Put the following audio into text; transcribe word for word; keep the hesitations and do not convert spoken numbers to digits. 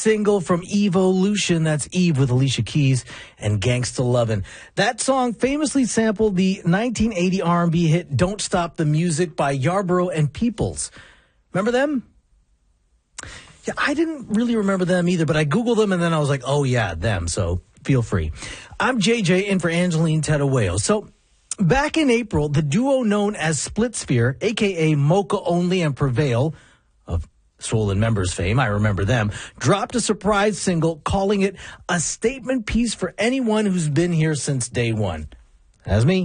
single from Evolution. That's Eve with Alicia Keys and Gangsta Lovin'. That song famously sampled the nineteen eighty R and B hit Don't Stop the Music by Yarborough and Peoples. Remember them? Yeah, I didn't really remember them either, but I Googled them and then I was like, oh yeah, them. So feel free. I'm J J in for Angeline Tedaweo. So back in April, the duo known as Split Sphere, a k a. Mocha Only and Prevail, of Swollen Members fame, I remember them, dropped a surprise single calling it a statement piece for anyone who's been here since day one. As me.